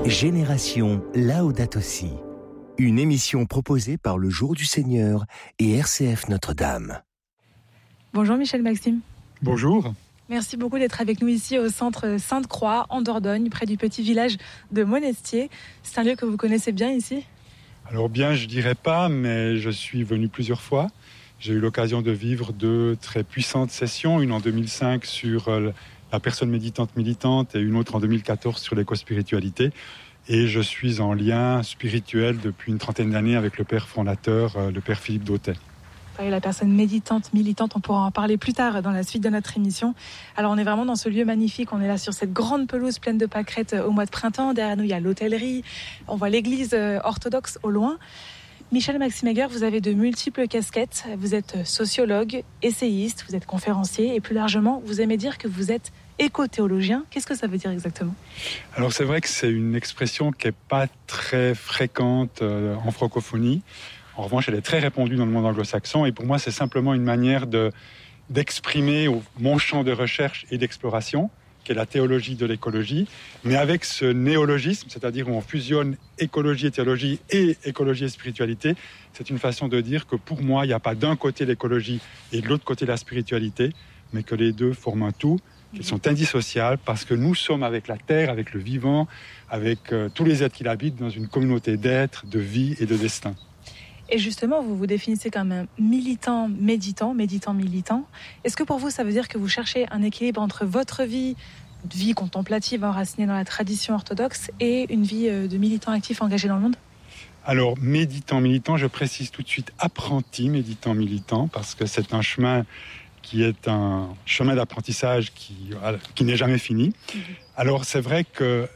Génération Laudato Si, une émission proposée par le Jour du Seigneur et RCF Notre-Dame. Bonjour Michel Maxime. Bonjour. Merci beaucoup d'être avec nous ici au centre Sainte-Croix, en Dordogne, près du petit village de Monestier. C'est un lieu que vous connaissez bien ici ? Alors bien, je dirais pas, mais je suis venu plusieurs fois. J'ai eu l'occasion de vivre deux très puissantes sessions, une en 2005 sur la personne méditante militante et une autre en 2014 sur l'éco-spiritualité. Et je suis en lien spirituel depuis une trentaine d'années avec le père fondateur, le père Philippe Dautet. Et la personne méditante, militante, on pourra en parler plus tard dans la suite de notre émission. Alors on est vraiment dans ce lieu magnifique, on est là sur cette grande pelouse pleine de pâquerettes au mois de printemps. Derrière nous, il y a l'hôtellerie, on voit l'église orthodoxe au loin. Michel Maxime Heger, vous avez de multiples casquettes. Vous êtes sociologue, essayiste, vous êtes conférencier et plus largement, vous aimez dire que vous êtes éco-théologien. Qu'est-ce que ça veut dire exactement ? Alors c'est vrai que c'est une expression qui n'est pas très fréquente en francophonie. En revanche, elle est très répandue dans le monde anglo-saxon et pour moi, c'est simplement une manière d'exprimer mon champ de recherche et d'exploration, qui est la théologie de l'écologie, mais avec ce néologisme, c'est-à-dire où on fusionne écologie et théologie et écologie et spiritualité. C'est une façon de dire que pour moi, il n'y a pas d'un côté l'écologie et de l'autre côté la spiritualité, mais que les deux forment un tout, qu'ils sont indissociables parce que nous sommes avec la terre, avec le vivant, avec tous les êtres qui l'habitent dans une communauté d'êtres, de vie et de destin. Et justement, vous vous définissez comme un militant méditant, militant. Est-ce que pour vous, ça veut dire que vous cherchez un équilibre entre votre vie contemplative enracinée dans la tradition orthodoxe et une vie de militant actif engagé dans le monde ? Alors, militant, je précise tout de suite apprenti militant, parce que c'est un chemin qui est un chemin d'apprentissage qui n'est jamais fini. Alors, c'est vrai que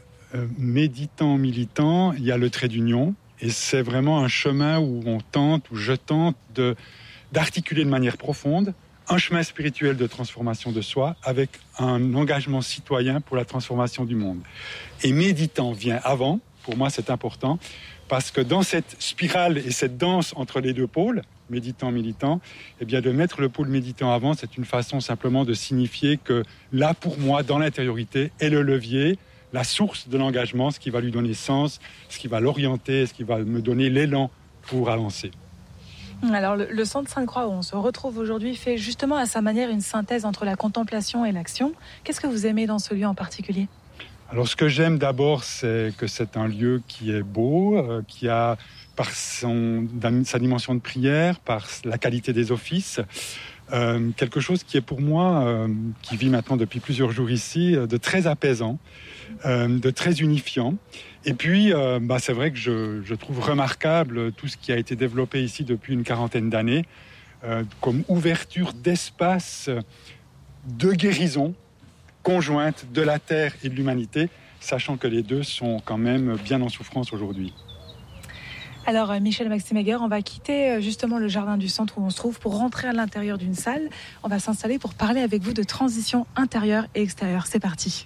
militant, il y a le trait d'union. Et c'est vraiment un chemin où je tente d'articuler de manière profonde un chemin spirituel de transformation de soi avec un engagement citoyen pour la transformation du monde. Et méditant vient avant, pour moi c'est important, parce que dans cette spirale et cette danse entre les deux pôles, méditant, eh bien de mettre le pôle méditant avant, c'est une façon simplement de signifier que là, pour moi, dans l'intériorité, est le levier, la source de l'engagement, ce qui va lui donner sens, ce qui va l'orienter, ce qui va me donner l'élan pour avancer. Alors le centre Sainte-Croix où on se retrouve aujourd'hui fait justement à sa manière une synthèse entre la contemplation et l'action. Qu'est-ce que vous aimez dans ce lieu en particulier ? Alors ce que j'aime d'abord, c'est que c'est un lieu qui est beau, qui a par sa dimension de prière, par la qualité des offices, quelque chose qui est pour moi, qui vit maintenant depuis plusieurs jours ici, de très apaisant, de très unifiant. Et puis, c'est vrai que je trouve remarquable tout ce qui a été développé ici depuis une quarantaine d'années, comme ouverture d'espace de guérison conjointe de la terre et de l'humanité, sachant que les deux sont quand même bien en souffrance aujourd'hui. Alors Michel Maxime Heger, on va quitter justement le jardin du centre où on se trouve pour rentrer à l'intérieur d'une salle. On va s'installer pour parler avec vous de transition intérieure et extérieure. C'est parti.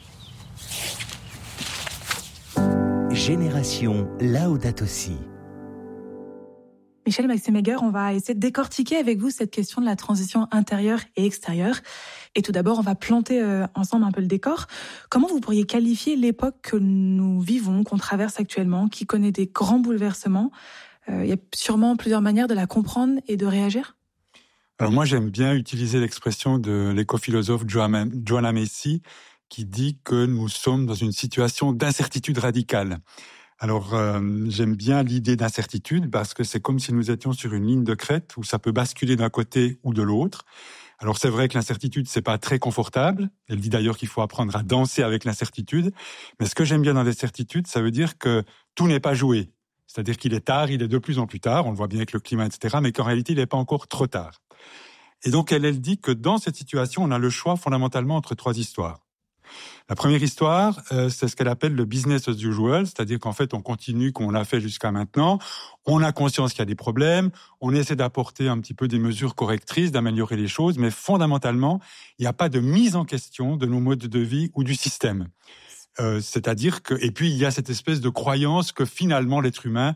Génération Laudato Si. Michel Maxime Heger, on va essayer de décortiquer avec vous cette question de la transition intérieure et extérieure. Et tout d'abord, on va planter ensemble un peu le décor. Comment vous pourriez qualifier l'époque que nous vivons, qu'on traverse actuellement, qui connaît des grands bouleversements ? Il y a sûrement plusieurs manières de la comprendre et de réagir. Alors moi, j'aime bien utiliser l'expression de l'écophilosophe Joanna Macy, qui dit que nous sommes dans une situation d'incertitude radicale. Alors, j'aime bien l'idée d'incertitude parce que c'est comme si nous étions sur une ligne de crête où ça peut basculer d'un côté ou de l'autre. Alors, c'est vrai que l'incertitude, c'est pas très confortable. Elle dit d'ailleurs qu'il faut apprendre à danser avec l'incertitude. Mais ce que j'aime bien dans l'incertitude, ça veut dire que tout n'est pas joué. C'est-à-dire qu'il est tard, il est de plus en plus tard, on le voit bien avec le climat, etc., mais qu'en réalité, il n'est pas encore trop tard. Et donc, elle dit que dans cette situation, on a le choix fondamentalement entre trois histoires. La première histoire, c'est ce qu'elle appelle le business as usual, c'est-à-dire qu'en fait, on continue comme on l'a fait jusqu'à maintenant, on a conscience qu'il y a des problèmes, on essaie d'apporter un petit peu des mesures correctrices, d'améliorer les choses, mais fondamentalement, il n'y a pas de mise en question de nos modes de vie ou du système. C'est-à-dire que, et puis il y a cette espèce de croyance que finalement l'être humain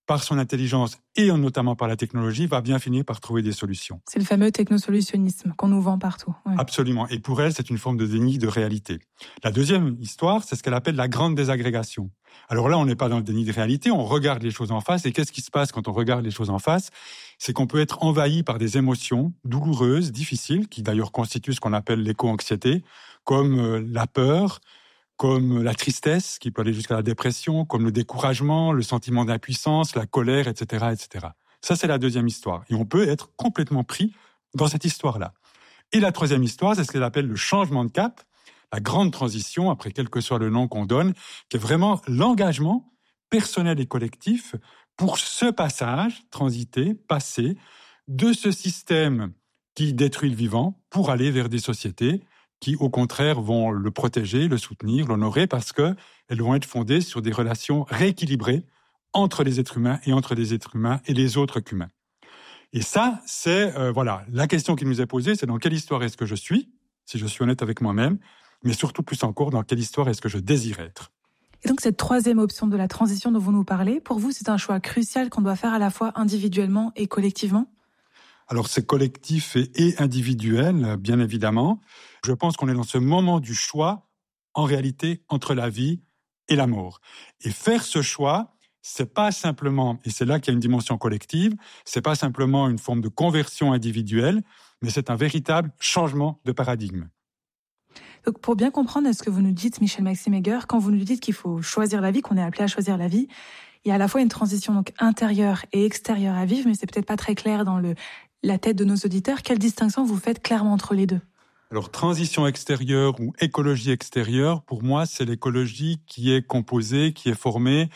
par son intelligence et notamment par la technologie, va bien finir par trouver des solutions. C'est le fameux technosolutionnisme qu'on nous vend partout. Ouais. Absolument. Et pour elle, c'est une forme de déni de réalité. La deuxième histoire, c'est ce qu'elle appelle la grande désagrégation. Alors là, on n'est pas dans le déni de réalité, on regarde les choses en face. Et qu'est-ce qui se passe quand on regarde les choses en face ? C'est qu'on peut être envahi par des émotions douloureuses, difficiles, qui d'ailleurs constituent ce qu'on appelle l'éco-anxiété, comme la peur, comme la tristesse, qui peut aller jusqu'à la dépression, comme le découragement, le sentiment d'impuissance, la colère, etc., etc. Ça, c'est la deuxième histoire. Et on peut être complètement pris dans cette histoire-là. Et la troisième histoire, c'est ce qu'elle appelle le changement de cap, la grande transition, après quel que soit le nom qu'on donne, qui est vraiment l'engagement personnel et collectif pour ce passage, transiter, passer de ce système qui détruit le vivant pour aller vers des sociétés qui, au contraire, vont le protéger, le soutenir, l'honorer, parce qu'elles vont être fondées sur des relations rééquilibrées entre les êtres humains et entre les êtres humains et les autres qu'humains. Et ça, c'est la question qui nous est posée, c'est dans quelle histoire est-ce que je suis, si je suis honnête avec moi-même, mais surtout plus encore, dans quelle histoire est-ce que je désire être. Et donc cette troisième option de la transition dont vous nous parlez, pour vous, c'est un choix crucial qu'on doit faire à la fois individuellement et collectivement ? Alors c'est collectif et individuel, bien évidemment. Je pense qu'on est dans ce moment du choix, en réalité, entre la vie et la mort. Et faire ce choix, c'est pas simplement, et c'est là qu'il y a une dimension collective, c'est pas simplement une forme de conversion individuelle, mais c'est un véritable changement de paradigme. Donc pour bien comprendre ce que vous nous dites, Michel Maxime Heger, quand vous nous dites qu'il faut choisir la vie, qu'on est appelé à choisir la vie, il y a à la fois une transition donc intérieure et extérieure à vivre, mais c'est peut-être pas très clair dans la tête de nos auditeurs. Quelle distinction vous faites clairement entre les deux ? Alors, transition extérieure ou écologie extérieure, pour moi, c'est l'écologie qui est composée, qui est formée,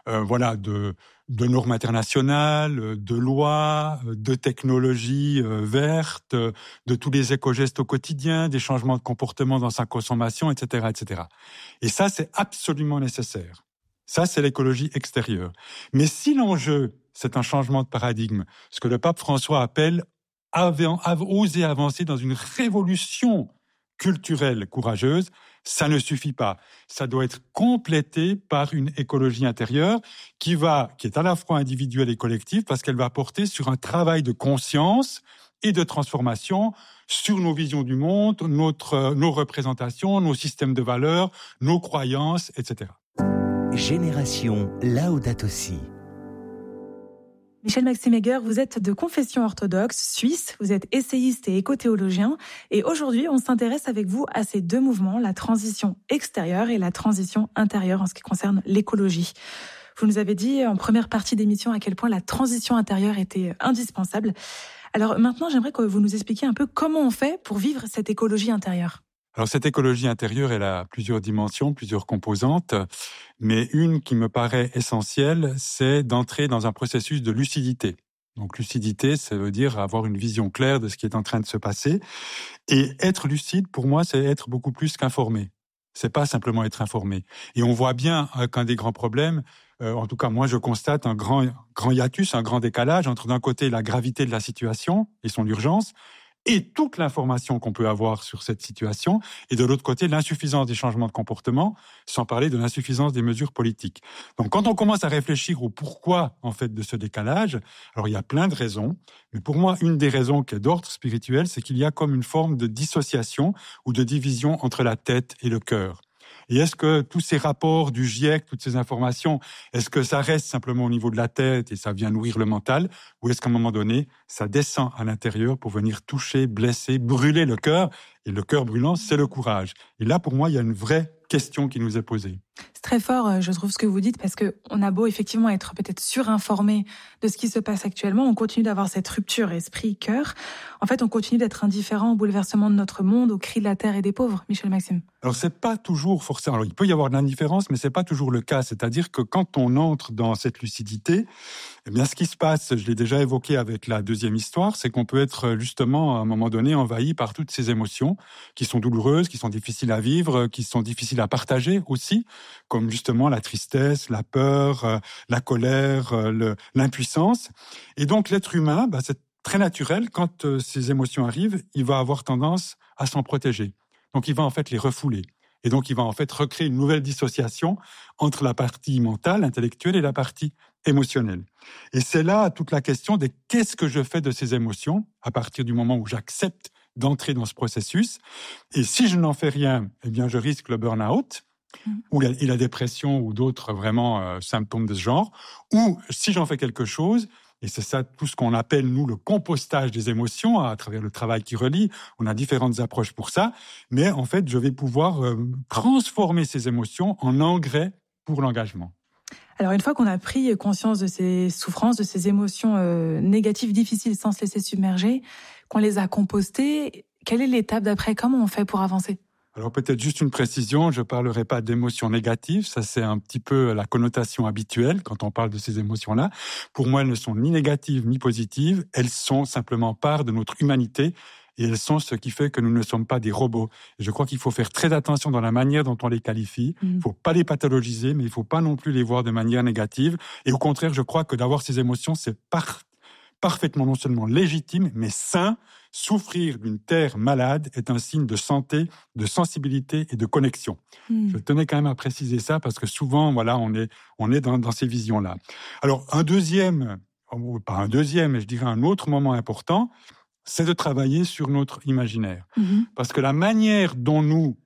de normes internationales, de lois, de technologies vertes, de tous les éco-gestes au quotidien, des changements de comportement dans sa consommation, etc., etc. Et ça, c'est absolument nécessaire. Ça, c'est l'écologie extérieure. Mais si l'enjeu, c'est un changement de paradigme, ce que le pape François appelle oser avancer dans une révolution culturelle courageuse, ça ne suffit pas. Ça doit être complété par une écologie intérieure qui est à la fois individuelle et collective, parce qu'elle va porter sur un travail de conscience et de transformation sur nos visions du monde, nos représentations, nos systèmes de valeurs, nos croyances, etc. Génération Laudato Si. Michel Maxime Heger, vous êtes de confession orthodoxe suisse, vous êtes essayiste et éco-théologien, et aujourd'hui on s'intéresse avec vous à ces deux mouvements, la transition extérieure et la transition intérieure en ce qui concerne l'écologie. Vous nous avez dit en première partie d'émission à quel point la transition intérieure était indispensable. Alors maintenant j'aimerais que vous nous expliquiez un peu comment on fait pour vivre cette écologie intérieure. Alors cette écologie intérieure, elle a plusieurs dimensions, plusieurs composantes, mais une qui me paraît essentielle, c'est d'entrer dans un processus de lucidité. Donc lucidité, ça veut dire avoir une vision claire de ce qui est en train de se passer. Et être lucide, pour moi, c'est être beaucoup plus qu'informé. C'est pas simplement être informé. Et on voit bien qu'un des grands problèmes, en tout cas moi je constate un grand hiatus, un grand décalage entre d'un côté la gravité de la situation et son urgence, et toute l'information qu'on peut avoir sur cette situation, et de l'autre côté, l'insuffisance des changements de comportement, sans parler de l'insuffisance des mesures politiques. Donc, quand on commence à réfléchir au pourquoi, en fait, de ce décalage, alors il y a plein de raisons, mais pour moi, une des raisons qui est d'ordre spirituel, c'est qu'il y a comme une forme de dissociation ou de division entre la tête et le cœur. Et est-ce que tous ces rapports du GIEC, toutes ces informations, est-ce que ça reste simplement au niveau de la tête et ça vient nourrir le mental, ou est-ce qu'à un moment donné, ça descend à l'intérieur pour venir toucher, blesser, brûler le cœur? Et le cœur brûlant, c'est le courage. Et là, pour moi, il y a une vraie question qui nous est posée. C'est très fort, je trouve, ce que vous dites, parce qu'on a beau effectivement être peut-être surinformé de ce qui se passe actuellement, on continue d'avoir cette rupture esprit-cœur. En fait, on continue d'être indifférent au bouleversement de notre monde, aux cris de la terre et des pauvres, Michel Maxime. Alors, c'est pas toujours forcément. Alors, il peut y avoir de l'indifférence, mais c'est pas toujours le cas. C'est-à-dire que quand on entre dans cette lucidité, eh bien, ce qui se passe, je l'ai déjà évoqué avec la deuxième histoire, c'est qu'on peut être justement, à un moment donné, envahi par toutes ces émotions qui sont douloureuses, qui sont difficiles à vivre, qui sont difficiles à partager aussi, comme justement la tristesse, la peur, la colère, l'impuissance. Et donc, l'être humain, c'est très naturel, quand ces émotions arrivent, il va avoir tendance à s'en protéger. Donc, il va en fait les refouler. Et donc, il va en fait recréer une nouvelle dissociation entre la partie mentale, intellectuelle, et la partie émotionnelle. Et c'est là toute la question de qu'est-ce que je fais de ces émotions à partir du moment où j'accepte d'entrer dans ce processus. Et si je n'en fais rien, eh bien, je risque le burn-out ou la dépression ou d'autres vraiment symptômes de ce genre. Ou si j'en fais quelque chose, et c'est ça tout ce qu'on appelle, nous, le compostage des émotions à travers le travail qui relie. On a différentes approches pour ça. Mais en fait, je vais pouvoir transformer ces émotions en engrais pour l'engagement. Alors, une fois qu'on a pris conscience de ces souffrances, de ces émotions négatives, difficiles, sans se laisser submerger, qu'on les a compostées, quelle est l'étape d'après? Comment on fait pour avancer? Alors peut-être juste une précision, je ne parlerai pas d'émotions négatives, ça c'est un petit peu la connotation habituelle quand on parle de ces émotions-là. Pour moi, elles ne sont ni négatives ni positives, elles sont simplement part de notre humanité et elles sont ce qui fait que nous ne sommes pas des robots. Et je crois qu'il faut faire très attention dans la manière dont on les qualifie, il ne faut pas les pathologiser, mais il ne faut pas non plus les voir de manière négative. Et au contraire, je crois que d'avoir ces émotions, c'est parfaitement non seulement légitime, mais sain. Souffrir d'une terre malade est un signe de santé, de sensibilité et de connexion. Je tenais quand même à préciser ça parce que souvent, voilà, on est dans ces visions-là. Alors, pas un deuxième, mais je dirais un autre moment important, c'est de travailler sur notre imaginaire. Parce que la manière dont nous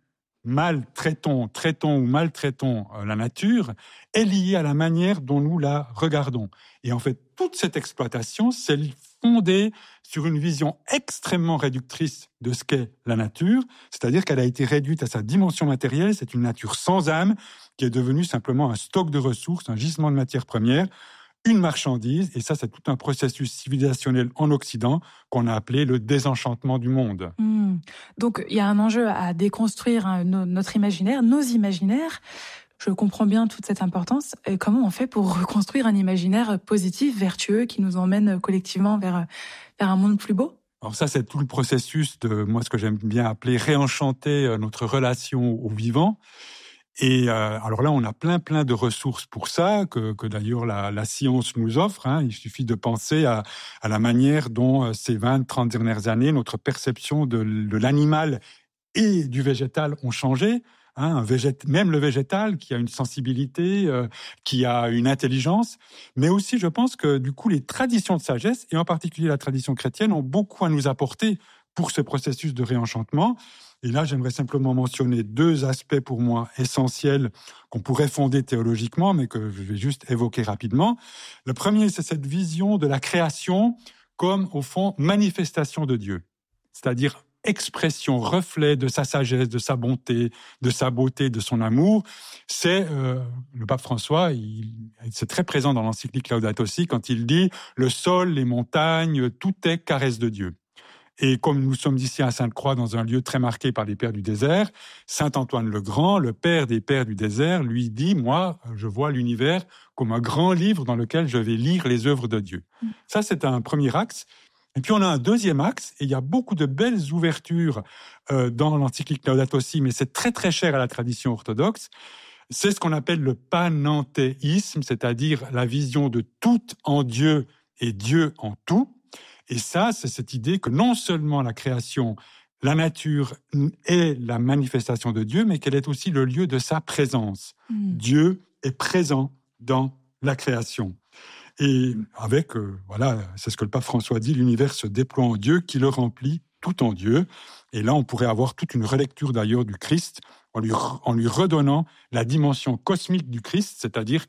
traitons ou maltraitons la nature est liée à la manière dont nous la regardons. Et en fait, toute cette exploitation, c'est fondée sur une vision extrêmement réductrice de ce qu'est la nature, c'est-à-dire qu'elle a été réduite à sa dimension matérielle, c'est une nature sans âme qui est devenue simplement un stock de ressources, un gisement de matières premières, une marchandise, et ça c'est tout un processus civilisationnel en Occident qu'on a appelé le désenchantement du monde. Donc il y a un enjeu à déconstruire notre imaginaire, nos imaginaires. Je comprends bien toute cette importance. Et comment on fait pour reconstruire un imaginaire positif, vertueux, qui nous emmène collectivement vers un monde plus beau? Alors ça, c'est tout le processus de, moi, ce que j'aime bien appeler réenchanter notre relation au vivant. Et alors là, on a plein de ressources pour ça, que d'ailleurs la science nous offre. Il suffit de penser à la manière dont ces 20-30 dernières années, notre perception de l'animal et du végétal ont changé. Même le végétal qui a une sensibilité, qui a une intelligence, mais aussi je pense que du coup les traditions de sagesse, et en particulier la tradition chrétienne, ont beaucoup à nous apporter pour ce processus de réenchantement. Et là, j'aimerais simplement mentionner 2 aspects pour moi essentiels qu'on pourrait fonder théologiquement, mais que je vais juste évoquer rapidement. Le premier, c'est cette vision de la création comme, au fond, manifestation de Dieu, c'est-à-dire expression, reflet de sa sagesse, de sa bonté, de sa beauté, de son amour. C'est le pape François, c'est très présent dans l'encyclique Laudato Si quand il dit « Le sol, les montagnes, tout est caresse de Dieu ». Et comme nous sommes ici à Sainte-Croix, dans un lieu très marqué par les pères du désert, saint Antoine le Grand, le père des pères du désert, lui dit « Moi, je vois l'univers comme un grand livre dans lequel je vais lire les œuvres de Dieu ». Ça, c'est un premier axe. Et puis on a un deuxième axe, et il y a beaucoup de belles ouvertures dans l'encyclique Laudato Si, mais c'est très cher à la tradition orthodoxe. C'est ce qu'on appelle le panenthéisme, c'est-à-dire la vision de tout en Dieu et Dieu en tout. Et ça, c'est cette idée que non seulement la création, la nature est la manifestation de Dieu, mais qu'elle est aussi le lieu de sa présence. Dieu est présent dans la création. Et avec, c'est ce que le pape François dit, l'univers se déploie en Dieu, qui le remplit tout en Dieu. Et là, on pourrait avoir toute une relecture d'ailleurs du Christ, en lui redonnant la dimension cosmique du Christ, c'est-à-dire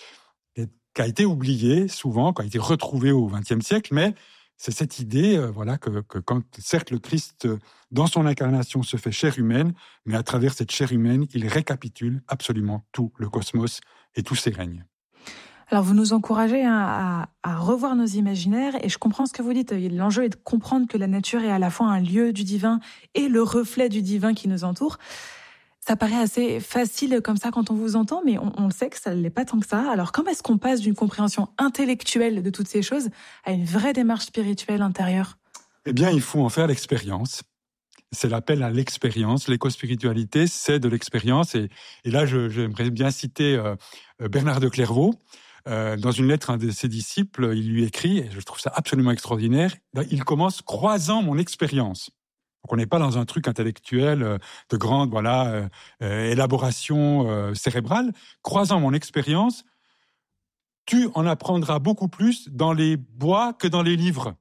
qui a été oubliée souvent, qui a été retrouvée au XXe siècle, mais c'est cette idée, que quand, certes, le Christ, dans son incarnation, se fait chair humaine, mais à travers cette chair humaine, il récapitule absolument tout le cosmos et tous ses règnes. Alors, vous nous encouragez à revoir nos imaginaires, et je comprends ce que vous dites. L'enjeu est de comprendre que la nature est à la fois un lieu du divin et le reflet du divin qui nous entoure. Ça paraît assez facile comme ça quand on vous entend, mais on le sait que ça ne l'est pas tant que ça. Alors, comment est-ce qu'on passe d'une compréhension intellectuelle de toutes ces choses à une vraie démarche spirituelle intérieure? Eh bien, il faut en faire l'expérience. C'est l'appel à l'expérience. L'éco-spiritualité, c'est de l'expérience. Et là, j'aimerais bien citer Bernard de Clairvaux. Dans une lettre à un de ses disciples, il lui écrit, et je trouve ça absolument extraordinaire, il commence « croisant mon expérience ». Donc on n'est pas dans un truc intellectuel de grande élaboration cérébrale. Croisant mon expérience, tu en apprendras beaucoup plus dans les bois que dans les livres.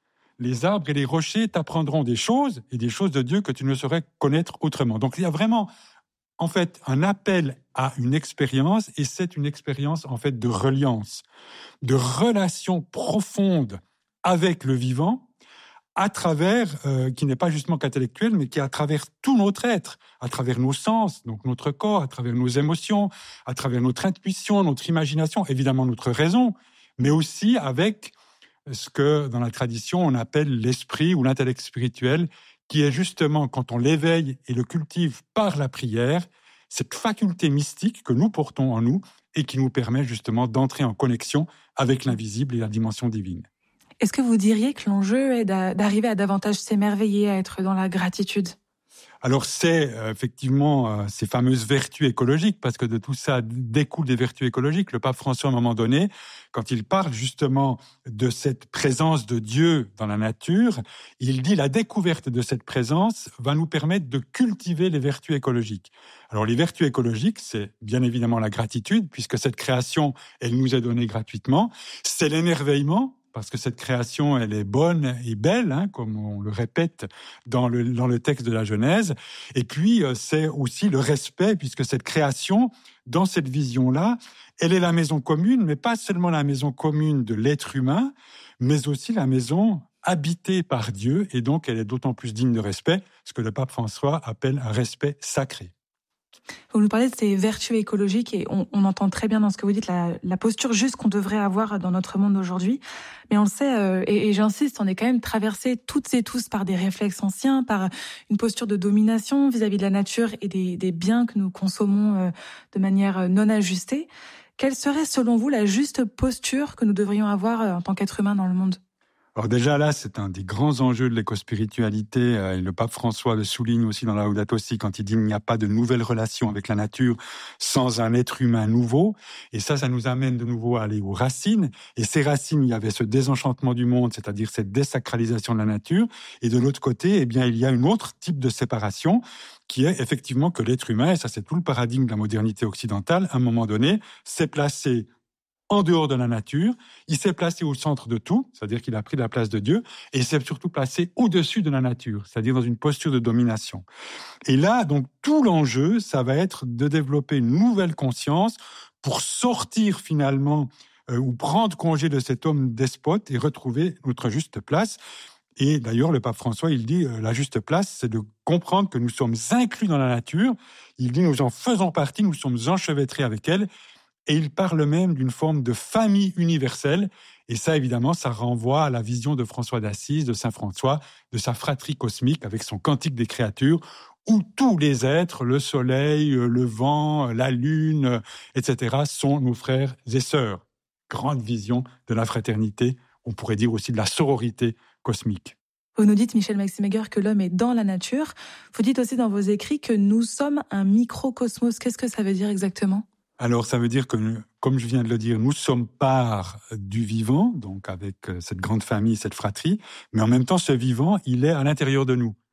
Les arbres et les rochers t'apprendront des choses, et des choses de Dieu que tu ne saurais connaître autrement. Donc il y a vraiment, en fait, un appel à une expérience, et c'est une expérience, en fait, de reliance, de relation profonde avec le vivant, à travers, qui n'est pas justement qu'intellectuel, mais qui est à travers tout notre être, à travers nos sens, donc notre corps, à travers nos émotions, à travers notre intuition, notre imagination, évidemment notre raison, mais aussi avec ce que dans la tradition on appelle l'esprit ou l'intellect spirituel, qui est justement, quand on l'éveille et le cultive par la prière, cette faculté mystique que nous portons en nous et qui nous permet justement d'entrer en connexion avec l'invisible et la dimension divine. Est-ce que vous diriez que l'enjeu est d'arriver à davantage s'émerveiller, à être dans la gratitude ? Alors c'est effectivement ces fameuses vertus écologiques, parce que de tout ça découlent des vertus écologiques. Le pape François, à un moment donné, quand il parle justement de cette présence de Dieu dans la nature, il dit la découverte de cette présence va nous permettre de cultiver les vertus écologiques. Alors les vertus écologiques, c'est bien évidemment la gratitude, puisque cette création, elle nous est donnée gratuitement. C'est l'émerveillement, parce que cette création, elle est bonne et belle, hein, comme on le répète dans le texte de la Genèse. Et puis, c'est aussi le respect, puisque cette création, dans cette vision-là, elle est la maison commune, mais pas seulement la maison commune de l'être humain, mais aussi la maison habitée par Dieu, et donc elle est d'autant plus digne de respect, ce que le pape François appelle un respect sacré. Vous nous parlez de ces vertus écologiques et on entend très bien dans ce que vous dites la posture juste qu'on devrait avoir dans notre monde aujourd'hui. Mais on le sait, et j'insiste, on est quand même traversés toutes et tous par des réflexes anciens, par une posture de domination vis-à-vis de la nature et des biens que nous consommons de manière non ajustée. Quelle serait selon vous la juste posture que nous devrions avoir en tant qu'être humain dans le monde ? Alors déjà là, c'est un des grands enjeux de l'écospiritualité, et le pape François le souligne aussi dans Laudato Si, quand il dit qu'il n'y a pas de nouvelle relation avec la nature sans un être humain nouveau. Et ça nous amène de nouveau à aller aux racines. Et ces racines, il y avait ce désenchantement du monde, c'est-à-dire cette désacralisation de la nature. Et de l'autre côté, eh bien, il y a un autre type de séparation, qui est effectivement que l'être humain, et ça c'est tout le paradigme de la modernité occidentale, à un moment donné, s'est placé en dehors de la nature, il s'est placé au centre de tout, c'est-à-dire qu'il a pris la place de Dieu, et il s'est surtout placé au-dessus de la nature, c'est-à-dire dans une posture de domination. Et là, donc, tout l'enjeu, ça va être de développer une nouvelle conscience pour sortir finalement, ou prendre congé de cet homme despote et retrouver notre juste place. Et d'ailleurs, le pape François, il dit, la juste place, c'est de comprendre que nous sommes inclus dans la nature. Il dit, nous en faisons partie, nous sommes enchevêtrés avec elle. Et il parle même d'une forme de famille universelle. Et ça, évidemment, ça renvoie à la vision de François d'Assise, de Saint François, de sa fratrie cosmique avec son Cantique des créatures, où tous les êtres, le soleil, le vent, la lune, etc., sont nos frères et sœurs. Grande vision de la fraternité, on pourrait dire aussi de la sororité cosmique. Vous nous dites, Michel Maximegger, que l'homme est dans la nature. Vous dites aussi dans vos écrits que nous sommes un microcosmos. Qu'est-ce que ça veut dire exactement ? Alors, ça veut dire que, comme je viens de le dire, nous sommes part du vivant, donc avec cette grande famille, cette fratrie, mais en même temps, ce vivant, il est à l'intérieur de nous,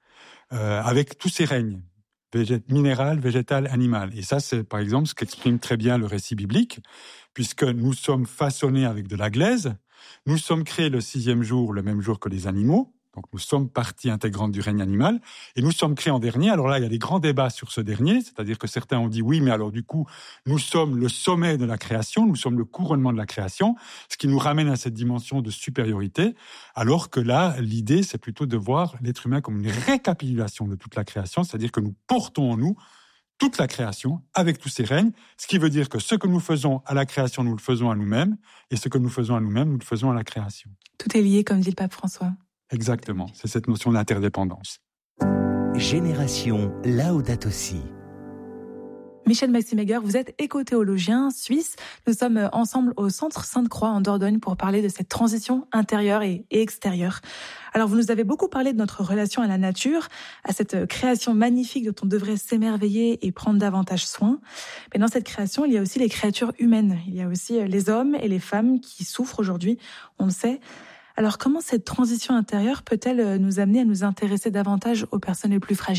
avec tous ses règnes, minéral, végétal, animal. Et ça, c'est par exemple ce qu'exprime très bien le récit biblique, puisque nous sommes façonnés avec de la glaise, nous sommes créés le 6e jour, le même jour que les animaux, donc nous sommes partie intégrante du règne animal, et nous sommes créés en dernier. Alors là, il y a des grands débats sur ce dernier, c'est-à-dire que certains ont dit oui, mais alors du coup, nous sommes le sommet de la création, nous sommes le couronnement de la création, ce qui nous ramène à cette dimension de supériorité, alors que là, l'idée, c'est plutôt de voir l'être humain comme une récapitulation de toute la création, c'est-à-dire que nous portons en nous toute la création, avec tous ses règnes, ce qui veut dire que ce que nous faisons à la création, nous le faisons à nous-mêmes, et ce que nous faisons à nous-mêmes, nous le faisons à la création. Tout est lié, comme dit le pape François. Exactement, c'est cette notion d'interdépendance. Génération Laudato Si. Michel Maximegger, vous êtes écothéologien suisse. Nous sommes ensemble au Centre Sainte-Croix en Dordogne pour parler de cette transition intérieure et extérieure. Alors, vous nous avez beaucoup parlé de notre relation à la nature, à cette création magnifique dont on devrait s'émerveiller et prendre davantage soin. Mais dans cette création, il y a aussi les créatures humaines. Il y a aussi les hommes et les femmes qui souffrent aujourd'hui, on le sait. Alors, comment cette transition intérieure peut-elle nous amener à nous intéresser davantage aux personnes les plus fragiles ?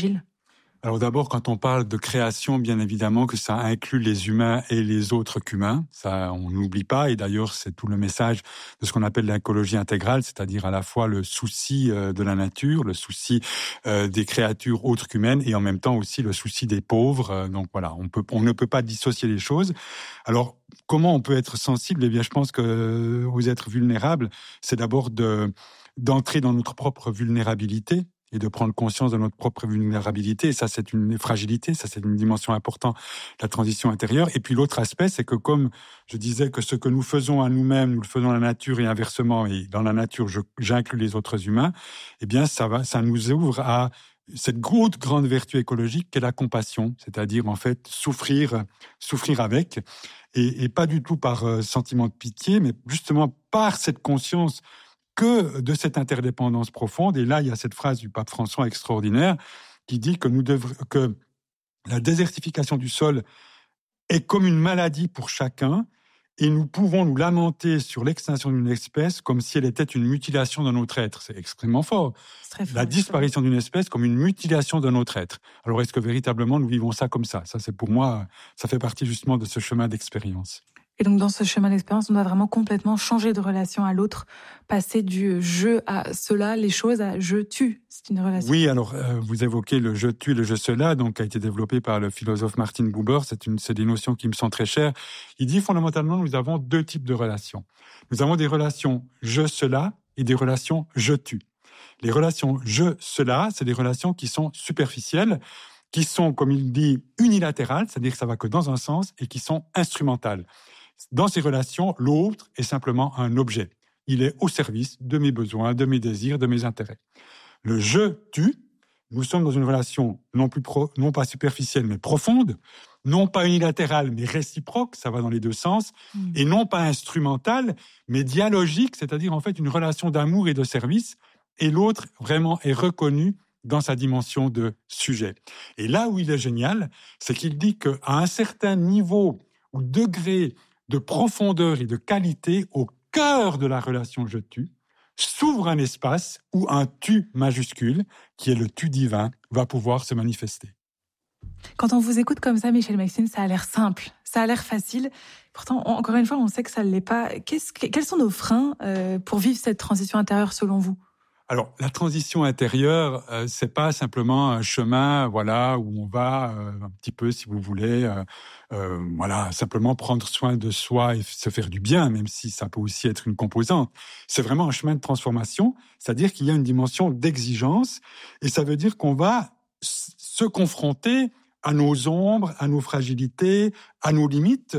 Alors d'abord, quand on parle de création, bien évidemment que ça inclut les humains et les autres qu'humains. Ça, on n'oublie pas. Et d'ailleurs, c'est tout le message de ce qu'on appelle l'écologie intégrale, c'est-à-dire à la fois le souci de la nature, le souci des créatures autres qu'humaines, et en même temps aussi le souci des pauvres. Donc voilà, on ne peut pas dissocier les choses. Alors, comment on peut être sensible ? Eh bien, je pense que vous êtes vulnérable, c'est d'abord d'entrer dans notre propre vulnérabilité et de prendre conscience de notre propre vulnérabilité. Et ça, c'est une fragilité, ça, c'est une dimension importante de la transition intérieure. Et puis l'autre aspect, c'est que comme je disais que ce que nous faisons à nous-mêmes, nous le faisons à la nature et inversement, et dans la nature, j'inclus les autres humains, eh bien, ça nous ouvre à cette grande vertu écologique qu'est la compassion, c'est-à-dire, en fait, souffrir avec, et pas du tout par sentiment de pitié, mais justement par cette conscience que de cette interdépendance profonde. Et là, il y a cette phrase du pape François extraordinaire qui dit que que la désertification du sol est comme une maladie pour chacun, et nous pouvons nous lamenter sur l'extinction d'une espèce comme si elle était une mutilation de notre être. C'est extrêmement fort. C'est très fort. La disparition d'une espèce comme une mutilation de notre être. Alors, est-ce que véritablement nous vivons ça comme ça ? Ça, c'est pour moi, ça fait partie justement de ce chemin d'expérience. Et donc, dans ce chemin d'expérience, on doit vraiment complètement changer de relation à l'autre, passer du « je » à « cela », les choses à « je tue ». C'est une relation. Oui, alors, vous évoquez le « je tue », le « je cela », donc, qui a été développé par le philosophe Martin Buber. C'est des notions qui me sont très chères. Il dit, fondamentalement, nous avons deux types de relations. Nous avons des relations « je cela » et des relations « je tue ». Les relations « je cela », c'est des relations qui sont superficielles, qui sont, comme il dit, unilatérales, c'est-à-dire que ça va que dans un sens, et qui sont instrumentales. Dans ces relations, l'autre est simplement un objet. Il est au service de mes besoins, de mes désirs, de mes intérêts. Le « je tue », nous sommes dans une relation non pas superficielle, mais profonde, non pas unilatérale, mais réciproque, ça va dans les deux sens, et non pas instrumentale, mais dialogique, c'est-à-dire en fait une relation d'amour et de service, et l'autre vraiment est reconnu dans sa dimension de sujet. Et là où il est génial, c'est qu'il dit qu'à un certain niveau ou degré de profondeur et de qualité, au cœur de la relation « je tue », s'ouvre un espace où un « tu » majuscule, qui est le « tu » divin, va pouvoir se manifester. Quand on vous écoute comme ça, Michel Maxime, ça a l'air simple, ça a l'air facile. Pourtant, encore une fois, on sait que ça ne l'est pas. Quels sont nos freins pour vivre cette transition intérieure selon vous ? Alors, la transition intérieure, c'est pas simplement un chemin, voilà, où on va un petit peu, si vous voulez, voilà, simplement prendre soin de soi et se faire du bien, même si ça peut aussi être une composante. C'est vraiment un chemin de transformation, c'est-à-dire qu'il y a une dimension d'exigence, et ça veut dire qu'on va se confronter à nos ombres, à nos fragilités, à nos limites.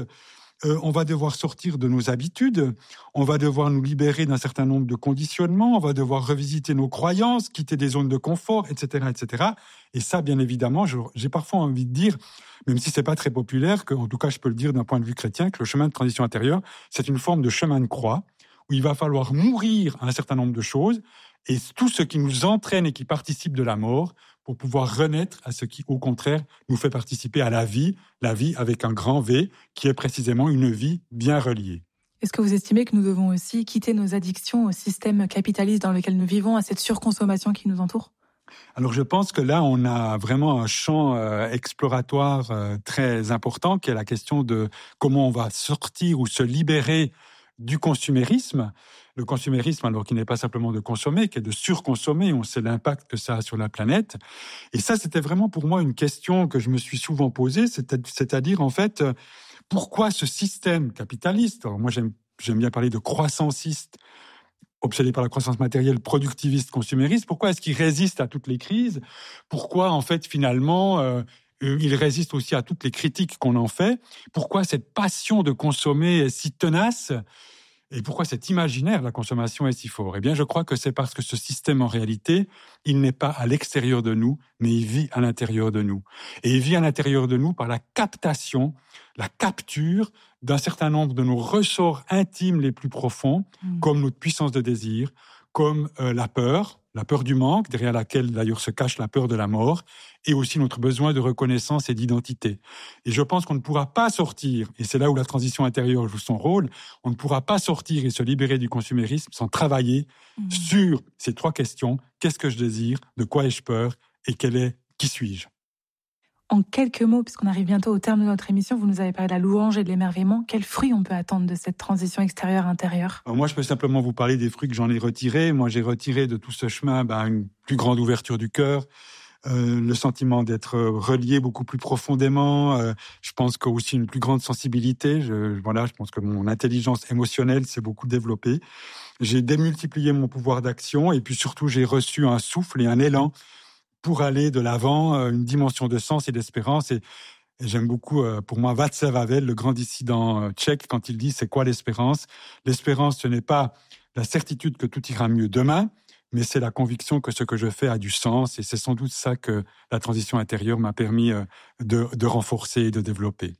On va devoir sortir de nos habitudes, on va devoir nous libérer d'un certain nombre de conditionnements, on va devoir revisiter nos croyances, quitter des zones de confort, etc., etc. Et ça, bien évidemment, j'ai parfois envie de dire, même si c'est pas très populaire, en tout cas je peux le dire d'un point de vue chrétien, que le chemin de transition intérieure, c'est une forme de chemin de croix, où il va falloir mourir à un certain nombre de choses, et tout ce qui nous entraîne et qui participe de la mort, pour pouvoir renaître à ce qui, au contraire, nous fait participer à la vie avec un grand V, qui est précisément une vie bien reliée. Est-ce que vous estimez que nous devons aussi quitter nos addictions au système capitaliste dans lequel nous vivons, à cette surconsommation qui nous entoure ? Alors je pense que là, on a vraiment un champ exploratoire très important, qui est la question de comment on va sortir ou se libérer du consumérisme. Le consumérisme, alors qui n'est pas simplement de consommer, qui est de surconsommer, on sait l'impact que ça a sur la planète. Et ça, c'était vraiment pour moi une question que je me suis souvent posée, c'est-à-dire en fait, pourquoi ce système capitaliste, alors moi j'aime bien parler de croissanciste, obsédé par la croissance matérielle, productiviste, consumériste, pourquoi est-ce qu'il résiste à toutes les crises ? Pourquoi en fait finalement il résiste aussi à toutes les critiques qu'on en fait ? Pourquoi cette passion de consommer est si tenace ? Et pourquoi cet imaginaire de la consommation est si fort ? Eh bien, je crois que c'est parce que ce système, en réalité, il n'est pas à l'extérieur de nous, mais il vit à l'intérieur de nous. Et il vit à l'intérieur de nous par la captation, la capture d'un certain nombre de nos ressorts intimes les plus profonds, comme notre puissance de désir, comme la peur du manque, derrière laquelle d'ailleurs se cache la peur de la mort, et aussi notre besoin de reconnaissance et d'identité. Et je pense qu'on ne pourra pas sortir, et c'est là où la transition intérieure joue son rôle, on ne pourra pas sortir et se libérer du consumérisme sans travailler sur ces trois questions. Qu'est-ce que je désire ? De quoi ai-je peur ? Et qui suis-je ? En quelques mots, puisqu'on arrive bientôt au terme de notre émission, vous nous avez parlé de la louange et de l'émerveillement. Quels fruits on peut attendre de cette transition extérieure-intérieure ? Moi, je peux simplement vous parler des fruits que j'en ai retirés. Moi, j'ai retiré de tout ce chemin une plus grande ouverture du cœur, le sentiment d'être relié beaucoup plus profondément. Je pense qu'aussi une plus grande sensibilité. Je pense que mon intelligence émotionnelle s'est beaucoup développée. J'ai démultiplié mon pouvoir d'action et puis surtout, j'ai reçu un souffle et un élan pour aller de l'avant, une dimension de sens et d'espérance. Et j'aime beaucoup, pour moi, Václav Havel, le grand dissident tchèque, quand il dit « c'est quoi l'espérance ?» L'espérance, ce n'est pas la certitude que tout ira mieux demain, mais c'est la conviction que ce que je fais a du sens. Et c'est sans doute ça que la transition intérieure m'a permis de renforcer et de développer.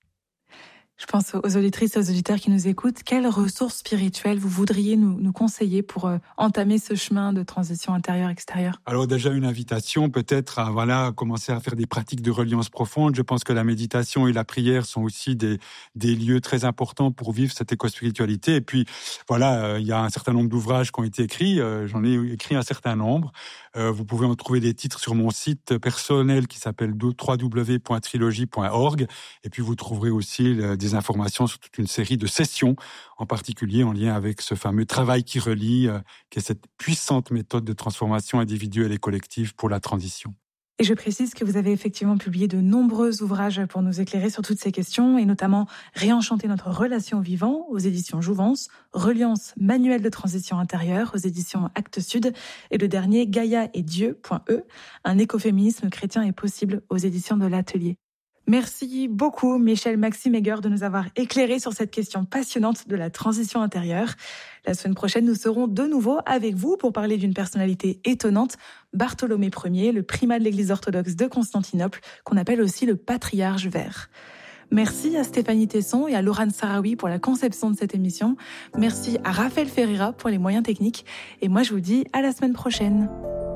Je pense aux auditrices et aux auditeurs qui nous écoutent. Quelles ressources spirituelles vous voudriez nous conseiller pour entamer ce chemin de transition intérieure-extérieure ? Alors déjà une invitation peut-être à commencer à faire des pratiques de reliance profonde. Je pense que la méditation et la prière sont aussi des lieux très importants pour vivre cette éco-spiritualité. Et puis il y a un certain nombre d'ouvrages qui ont été écrits. J'en ai écrit un certain nombre. Vous pouvez en trouver des titres sur mon site personnel qui s'appelle www.trilogie.org. Et puis vous trouverez aussi des informations sur toute une série de sessions, en particulier en lien avec ce fameux travail qui relie, qui est cette puissante méthode de transformation individuelle et collective pour la transition. Et je précise que vous avez effectivement publié de nombreux ouvrages pour nous éclairer sur toutes ces questions, et notamment Réenchanter notre relation au vivant aux éditions Jouvence, Reliance, manuel de transition intérieure aux éditions Actes Sud, et le dernier Gaïa et Dieu.e, un écoféminisme chrétien est possible aux éditions de l'Atelier. Merci beaucoup, Michel Maxime Heger, de nous avoir éclairé sur cette question passionnante de la transition intérieure. La semaine prochaine, nous serons de nouveau avec vous pour parler d'une personnalité étonnante, Bartholomé Ier, le primat de l'Église orthodoxe de Constantinople, qu'on appelle aussi le patriarche vert. Merci à Stéphanie Tesson et à Laurent Sarawi pour la conception de cette émission. Merci à Raphaël Ferreira pour les moyens techniques. Et moi, je vous dis à la semaine prochaine.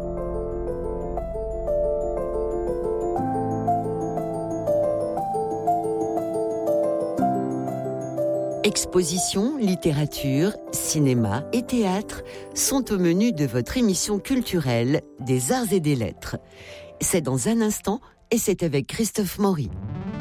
Expositions, littérature, cinéma et théâtre sont au menu de votre émission culturelle des Arts et des Lettres. C'est dans un instant et c'est avec Christophe Maury.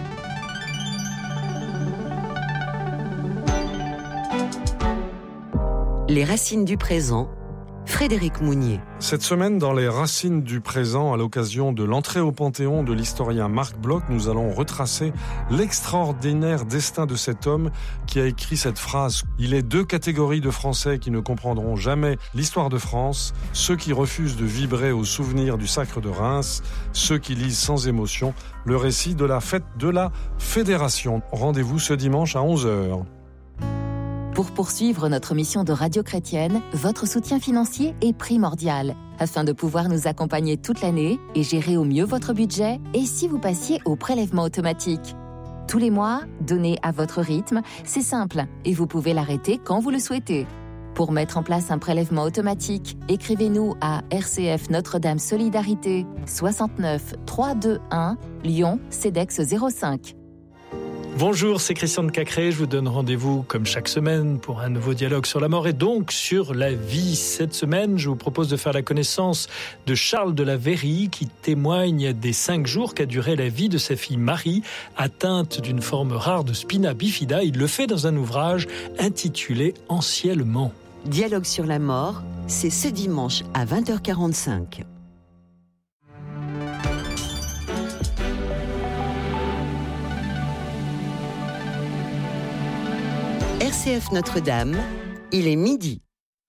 Les racines du présent, Frédéric Mounier. Cette semaine, dans les racines du présent, à l'occasion de l'entrée au Panthéon de l'historien Marc Bloch, nous allons retracer l'extraordinaire destin de cet homme qui a écrit cette phrase. Il est deux catégories de Français qui ne comprendront jamais l'histoire de France, ceux qui refusent de vibrer au souvenir du sacre de Reims, ceux qui lisent sans émotion le récit de la fête de la Fédération. Rendez-vous ce dimanche à 11h. Pour poursuivre notre mission de radio chrétienne, votre soutien financier est primordial afin de pouvoir nous accompagner toute l'année et gérer au mieux votre budget. Et si vous passiez au prélèvement automatique ? Tous les mois, donnez à votre rythme, c'est simple et vous pouvez l'arrêter quand vous le souhaitez. Pour mettre en place un prélèvement automatique, écrivez-nous à RCF Notre-Dame Solidarité 69 321 Lyon CEDEX 05. Bonjour, c'est Christian de Cacré. Je vous donne rendez-vous comme chaque semaine pour un nouveau dialogue sur la mort et donc sur la vie. Cette semaine, je vous propose de faire la connaissance de Charles de la Vérie qui témoigne des 5 jours qu'a duré la vie de sa fille Marie, atteinte d'une forme rare de spina bifida. Il le fait dans un ouvrage intitulé « Anciennement ». Dialogue sur la mort, c'est ce dimanche à 20h45. RCF Notre-Dame, il est midi.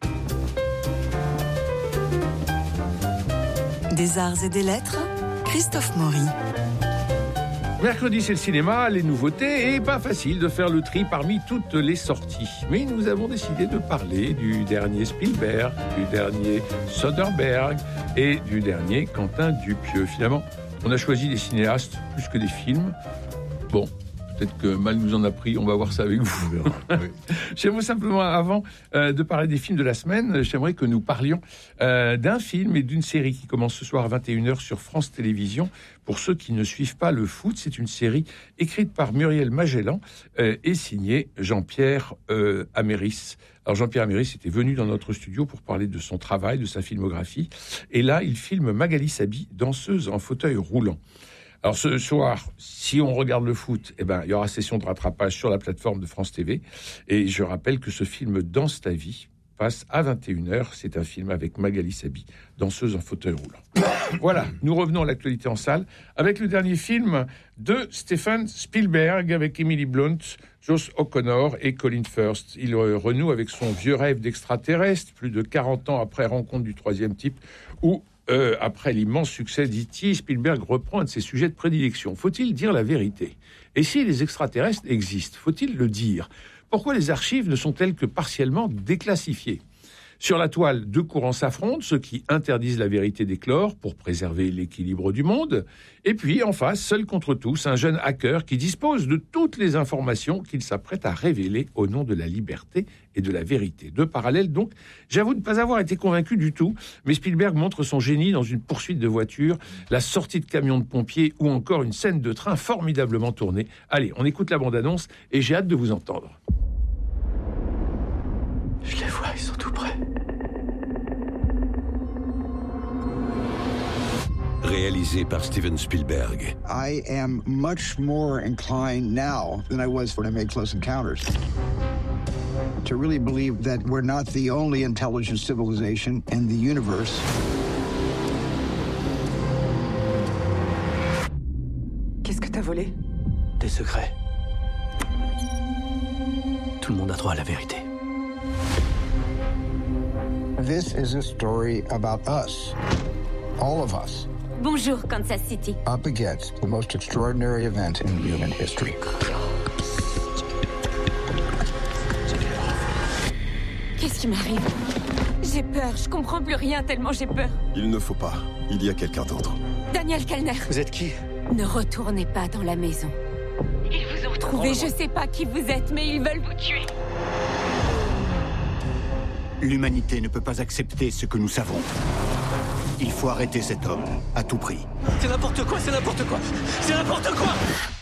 Des arts et des lettres, Christophe Maury. Mercredi, c'est le cinéma, les nouveautés, et pas facile de faire le tri parmi toutes les sorties. Mais nous avons décidé de parler du dernier Spielberg, du dernier Soderbergh et du dernier Quentin Dupieux. Finalement, on a choisi des cinéastes plus que des films. Bon, peut-être que mal nous en a pris, on va voir ça avec vous. Oui. J'aimerais simplement, avant de parler des films de la semaine, j'aimerais que nous parlions d'un film et d'une série qui commence ce soir à 21h sur France Télévisions. Pour ceux qui ne suivent pas le foot, c'est une série écrite par Muriel Magellan et signée Jean-Pierre Améris. Alors Jean-Pierre Améris était venu dans notre studio pour parler de son travail, de sa filmographie. Et là, il filme Magali Sabi, danseuse en fauteuil roulant. Alors ce soir, si on regarde le foot, il y aura session de rattrapage sur la plateforme de France TV. Et je rappelle que ce film Danse ta vie passe à 21h. C'est un film avec Magali Sabi, danseuse en fauteuil roulant. Voilà, nous revenons à l'actualité en salle avec le dernier film de Steven Spielberg avec Emily Blunt, Josh O'Connor et Colin Firth. Il renoue avec son vieux rêve d'extraterrestre, plus de 40 ans après Rencontre du troisième type, où après l'immense succès d'E.T., Spielberg reprend un de ses sujets de prédilection. Faut-il dire la vérité ? Et si les extraterrestres existent, faut-il le dire ? Pourquoi les archives ne sont-elles que partiellement déclassifiées ? Sur la toile, deux courants s'affrontent, ceux qui interdisent la vérité d'éclore pour préserver l'équilibre du monde, et puis en face, seul contre tous, un jeune hacker qui dispose de toutes les informations qu'il s'apprête à révéler au nom de la liberté et de la vérité. Deux parallèles donc. J'avoue ne pas avoir été convaincu du tout, mais Spielberg montre son génie dans une poursuite de voiture, la sortie de camions de pompiers ou encore une scène de train formidablement tournée. Allez, on écoute la bande-annonce et j'ai hâte de vous entendre. Je les vois, ils sont tout près. Réalisé par Steven Spielberg. I am much more inclined now than I was when I made Close Encounters to really believe that we're not the only intelligent civilization in the universe. Qu'est-ce que t'as volé ? Des secrets. Tout le monde a droit à la vérité. This is a story about us, all of us. Bonjour, Kansas City. Up against the most extraordinary event in human history. Qu'est-ce qui m'arrive ? J'ai peur, je comprends plus rien tellement j'ai peur. Il ne faut pas. Il y a quelqu'un d'autre. Daniel Kellner. Vous êtes qui ? Ne retournez pas dans la maison. Ils vous ont retrouvé, je sais pas qui vous êtes, mais ils veulent vous tuer. L'humanité ne peut pas accepter ce que nous savons. Il faut arrêter cet homme, à tout prix. C'est n'importe quoi, c'est n'importe quoi. C'est n'importe quoi.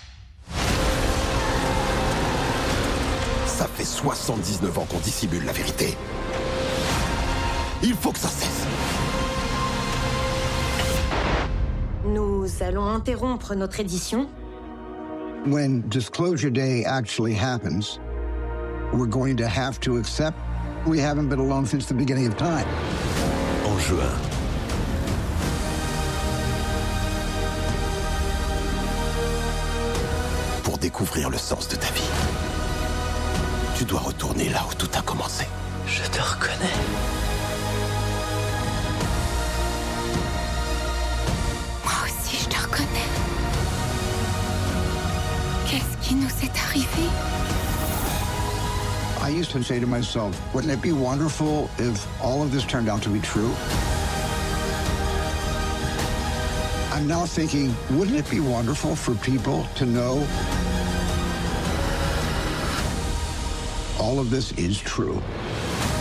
Ça fait 79 ans qu'on dissimule la vérité. Il faut que ça cesse. Nous allons interrompre notre édition. When Disclosure Day actually happens, we're going to have to accept we haven't been alone since the beginning of time. En juin. Pour découvrir le sens de ta vie, tu dois retourner là où tout a commencé. Je te reconnais. Moi aussi, je te reconnais. Qu'est-ce qui nous est arrivé ? I used to say to myself, wouldn't it be wonderful if all of this turned out to be true? I'm now thinking, wouldn't it be wonderful for people to know all of this is true?